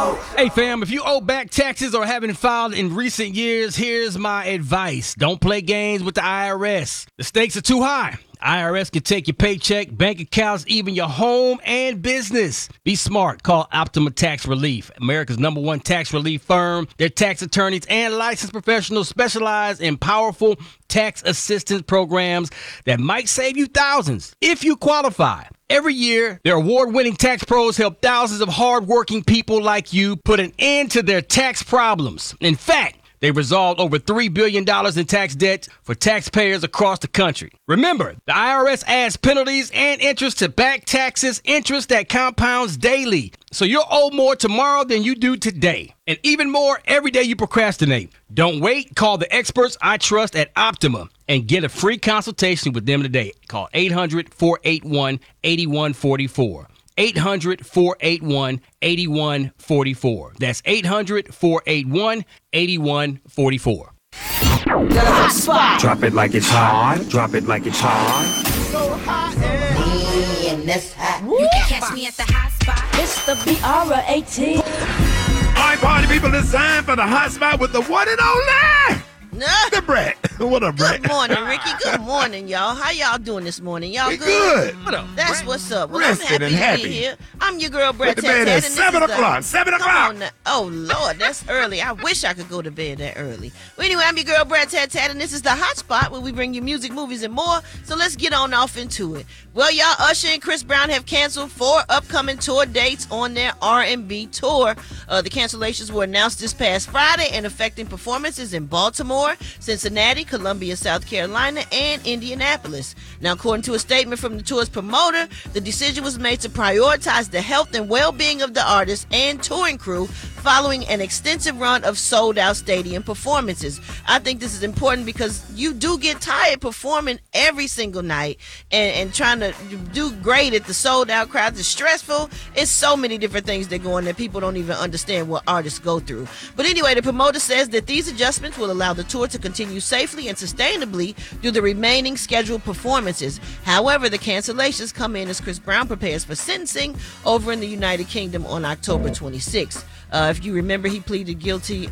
Hey fam, if you owe back taxes or haven't filed in recent years, here's my advice. Don't play games with the IRS. The stakes are too high. IRS can take your paycheck, bank accounts, even your home and business. Be smart. Call Optima Tax Relief, America's #1 tax relief firm. Their tax attorneys and licensed professionals specialize in powerful tax assistance programs that might save you thousands if you qualify. Every year, their award-winning tax pros help thousands of hard-working people like you put an end to their tax problems. In fact, they resolved over $3 billion in tax debt for taxpayers across the country. Remember, the IRS adds penalties and interest to back taxes, interest that compounds daily. So you'll owe more tomorrow than you do today. And even more every day you procrastinate. Don't wait. Call the experts I trust at Optima and get a free consultation with them today. Call 800-481-8144. 800-481-8144. That's 800-481-8144. Drop it like it's hot. Drop it like it's hot. So hot and that's hot. You can catch me at the hot spot. It's the BR18. All right, party people, it's time for the hot spot with the one and only. The Brett. What up, Brett? Good morning, Ricky. Good morning, y'all. How y'all doing this morning? Y'all We good? What up, That's Brett? what's up. Well, Rested I'm and happy to happy. be here. I'm your girl, Brett. Went to bed at 7 o'clock. 7 o'clock. Come on now. Oh, Lord, that's early. I wish I could go to bed that early. Well, anyway, I'm your girl, Brett Tat, and this is the Hot Spot where we bring you music, movies, and more. So let's get on off into it. Well, y'all, Usher and Chris Brown have canceled 4 upcoming tour dates on their R&B tour. The cancellations were announced this past Friday and affecting performances in Baltimore, Cincinnati, Columbia, South Carolina, and Indianapolis. Now, according to a statement from the tour's promoter, the decision was made to prioritize the health and well-being of the artists and touring crew following an extensive run of sold-out stadium performances. I think this is important because you do get tired performing every single night and trying to do great at the sold-out crowds. It's stressful. It's so many different things that go on that people don't even understand what artists go through. But anyway, the promoter says that these adjustments will allow the tour to continue safely and sustainably through the remaining scheduled performances. However, the cancellations come in as Chris Brown prepares for sentencing over in the United Kingdom on October 26th. If you remember, he pleaded guilty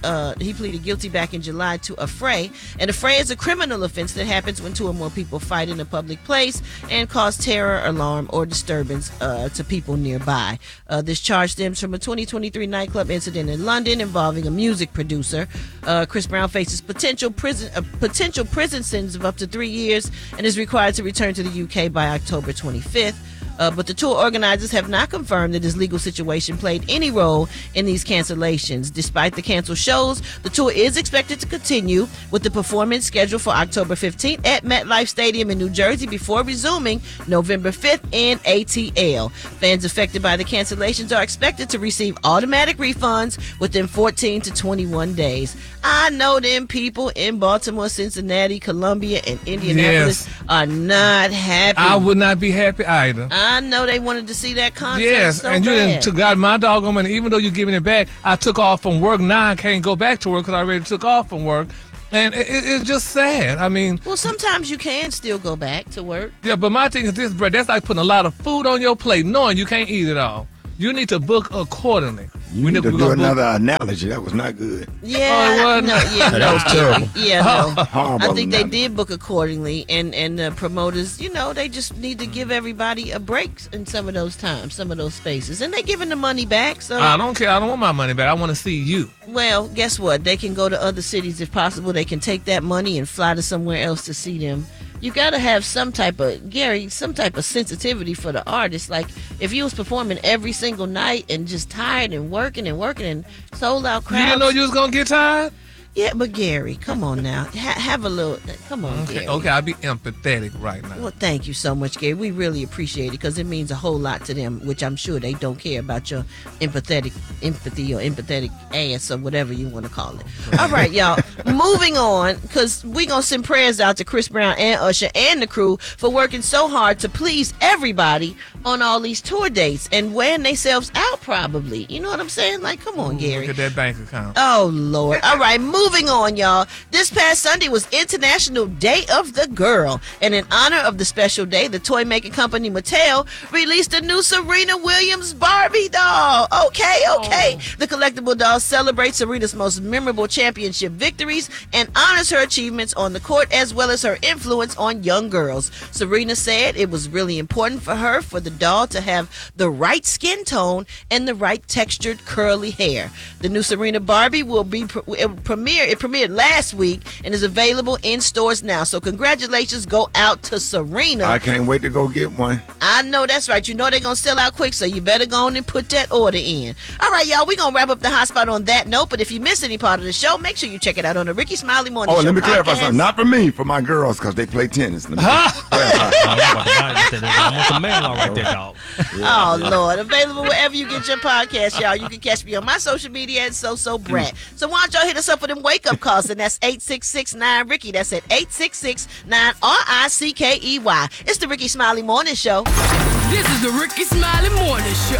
back in July to affray. And affray is a criminal offense that happens when 2 or more people fight in a public place and cause terror, alarm, or disturbance to people nearby. This charge stems from a 2023 nightclub incident in London involving a music producer. Chris Brown faces potential prison sentence of up to 3 years and is required to return to the UK by October 25th. But the tour organizers have not confirmed that his legal situation played any role in these cancellations. Despite the canceled shows, the tour is expected to continue with the performance scheduled for October 15th at MetLife Stadium in New Jersey before resuming November 5th in ATL. Fans affected by the cancellations are expected to receive automatic refunds within 14 to 21 days. I know them people in Baltimore, Cincinnati, Columbia, and Indianapolis are not happy. I would not be happy either. I know they wanted to see that concert. Yes, so and you bad. didn't took out my doggone money. Even though you're giving it back, I took off from work. Now I can't go back to work because I already took off from work. And it's just sad. I mean... Well, sometimes you can still go back to work. Yeah, but my thing is this, Brett. That's like putting a lot of food on your plate knowing you can't eat it all. You need to book accordingly. You need to do another analogy. That was not good. Yeah, That was terrible. I think they did book accordingly, and the promoters, they just need to give everybody a break in some of those times, some of those spaces, and they giving the money back. So I don't care. I don't want my money back. I want to see you. Well, guess what? They can go to other cities if possible. They can take that money and fly to somewhere else to see them. You gotta have some type of sensitivity for the artist. Like if you was performing every single night and just tired and working and sold out crowds. You didn't know you was gonna get tired? Yeah, but Gary, come on now. Have a little... Come on, Gary. Okay, I'll be empathetic right now. Well, thank you so much, Gary. We really appreciate it because it means a whole lot to them, which I'm sure they don't care about your empathy or empathetic ass or whatever you want to call it. All right, y'all. Moving on, because we're going to send prayers out to Chris Brown and Usher and the crew for working so hard to please everybody on all these tour dates and wearing themselves out probably. You know what I'm saying? Like, come on, Gary. Look at that bank account. Oh, Lord. All right, moving Moving on, y'all. This past Sunday was International Day of the Girl. And in honor of the special day, the toy-making company Mattel released a new Serena Williams Barbie doll. Okay. The collectible doll celebrates Serena's most memorable championship victories and honors her achievements on the court as well as her influence on young girls. Serena said it was really important for her for the doll to have the right skin tone and the right textured curly hair. The new Serena Barbie will be premiered last week and is available in stores now. So congratulations go out to Serena. I can't wait to go get one. I know that's right. You know they're going to sell out quick, so you better go on and put that order in. All right, y'all, we're going to wrap up the hot spot on that note, but if you missed any part of the show, make sure you check it out on the Ricky Smiley Morning Show. Let me clarify podcast. something. Not for me, for my girls, because they play tennis. Let me Almost a man law right there, dog. Oh, Lord. Available wherever you get your podcast, y'all. You can catch me on my social media at So Brat. So why don't y'all hit us up with them wake-up calls, and that's 866-9-RICKY. That's at 866-9-RICKEY. It's the Ricky Smiley Morning Show. This is the Ricky Smiley Morning Show.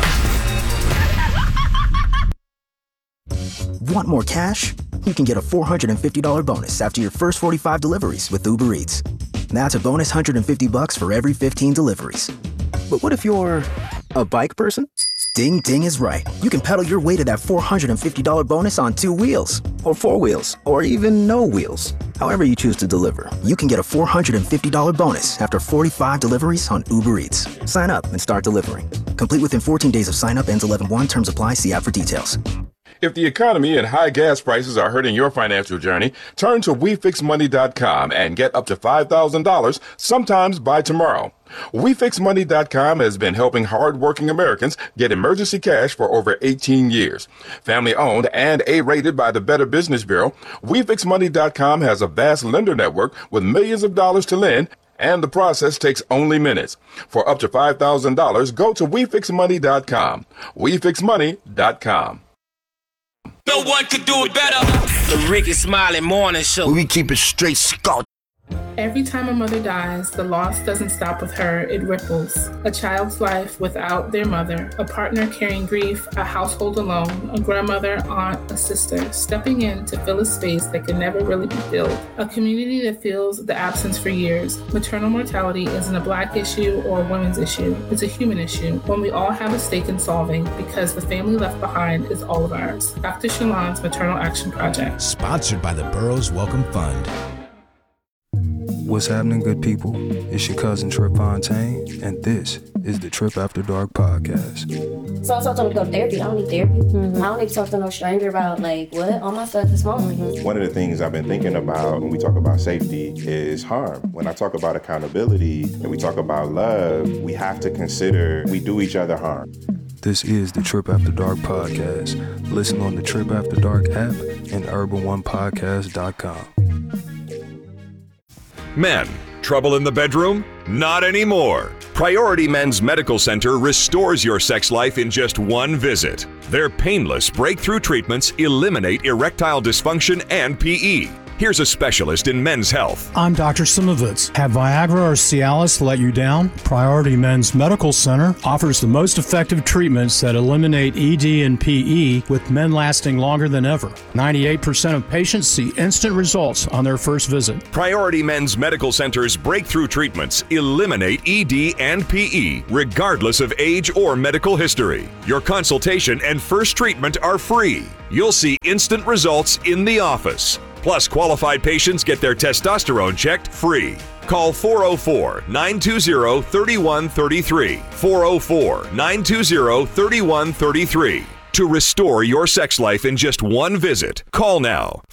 Want more cash? You can get a $450 bonus after your first 45 deliveries with Uber Eats. That's a bonus $150 for every 15 deliveries. But what if you're a bike person? Ding Ding is right. You can pedal your way to that $450 bonus on 2 wheels, or 4 wheels, or even no wheels. However you choose to deliver, you can get a $450 bonus after 45 deliveries on Uber Eats. Sign up and start delivering. Complete within 14 days of sign up. Ends 11/1. Terms apply. See app for details. If the economy and high gas prices are hurting your financial journey, turn to WeFixMoney.com and get up to $5,000 sometimes by tomorrow. WeFixMoney.com has been helping hard-working Americans get emergency cash for over 18 years. Family-owned and A-rated by the Better Business Bureau, WeFixMoney.com has a vast lender network with millions of dollars to lend, and the process takes only minutes. For up to $5,000, go to WeFixMoney.com. WeFixMoney.com. No one could do it better. The Ricky Smiley Morning Show. We keep it straight, Scott. Every time a mother dies, the loss doesn't stop with her, it ripples. A child's life without their mother, a partner carrying grief, a household alone, a grandmother, aunt, a sister, stepping in to fill a space that can never really be filled. A community that feels the absence for years. Maternal mortality isn't a Black issue or a women's issue. It's a human issue, one we all have a stake in solving because the family left behind is all of ours. Dr. Shalon's Maternal Action Project. Sponsored by the Burroughs Welcome Fund. What's happening, good people? It's your cousin Trip Fontaine, and this is the Trip After Dark podcast. So I told him to go to therapy. I don't need therapy. I don't need to talk to no stranger about, what? All my stuff is phone. One of the things I've been thinking about when we talk about safety is harm. When I talk about accountability and we talk about love, we have to consider we do each other harm. This is the Trip After Dark podcast. Listen on the Trip After Dark app and urban1podcast.com. Men, trouble in the bedroom? Not anymore. Priority Men's Medical Center restores your sex life in just one visit. Their painless breakthrough treatments eliminate erectile dysfunction and PE. Here's a specialist in men's health. I'm Dr. Simovitz. Have Viagra or Cialis let you down? Priority Men's Medical Center offers the most effective treatments that eliminate ED and PE, with men lasting longer than ever. 98% of patients see instant results on their first visit. Priority Men's Medical Center's breakthrough treatments eliminate ED and PE, regardless of age or medical history. Your consultation and first treatment are free. You'll see instant results in the office. Plus, qualified patients get their testosterone checked free. Call 404-920-3133. 404-920-3133. To restore your sex life in just one visit, call now.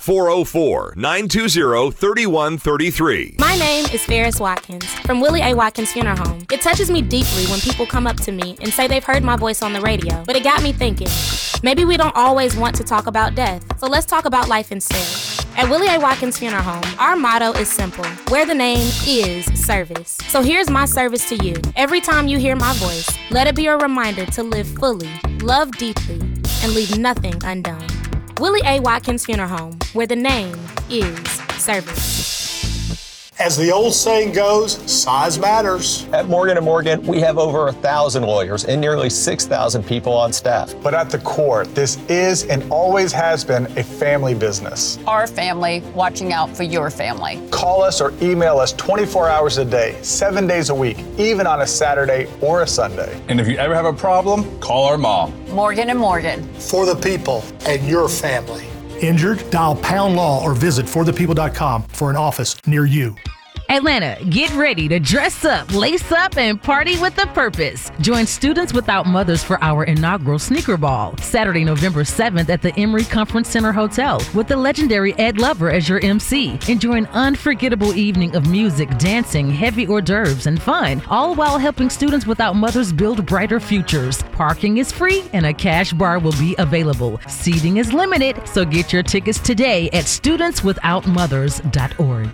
404-920-3133. My name is Ferris Watkins from Willie A. Watkins Funeral Home. It touches me deeply when people come up to me and say they've heard my voice on the radio, but it got me thinking. Maybe we don't always want to talk about death, so let's talk about life instead. At Willie A. Watkins Funeral Home, our motto is simple, where the name is service. So here's my service to you. Every time you hear my voice, let it be a reminder to live fully, love deeply, and leave nothing undone. Willie A. Watkins Funeral Home, where the name is service. As the old saying goes, size matters. At Morgan & Morgan, we have over 1,000 lawyers and nearly 6,000 people on staff. But at the core, this is and always has been a family business. Our family watching out for your family. Call us or email us 24 hours a day, 7 days a week, even on a Saturday or a Sunday. And if you ever have a problem, call our mom. Morgan & Morgan. For the people and your family. Injured? Dial Pound Law or visit forthepeople.com for an office near you. Atlanta, get ready to dress up, lace up, and party with a purpose. Join Students Without Mothers for our inaugural Sneaker Ball, Saturday, November 7th at the Emory Conference Center Hotel with the legendary Ed Lover as your MC. Enjoy an unforgettable evening of music, dancing, heavy hors d'oeuvres, and fun, all while helping students without mothers build brighter futures. Parking is free and a cash bar will be available. Seating is limited, so get your tickets today at studentswithoutmothers.org.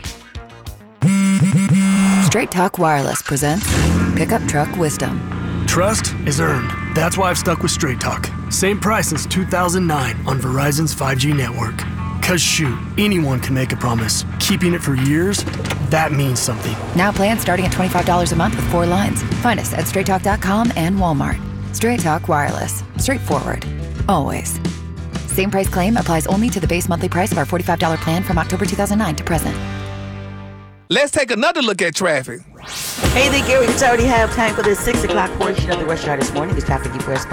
Straight Talk Wireless presents Pickup Truck Wisdom. Trust is earned. That's why I've stuck with Straight Talk. Same price since 2009 on Verizon's 5G network. Cause shoot, anyone can make a promise. Keeping it for years, that means something. Now plans starting at $25 a month with 4 lines. Find us at straighttalk.com and Walmart. Straight Talk Wireless. Straightforward. Always. Same price claim applies only to the base monthly price of our $45 plan from October 2009 to present. Let's take another look at traffic. Hey there, Gary. It's already have time for the 6 o'clock portion of the rush hour this morning. This traffic you press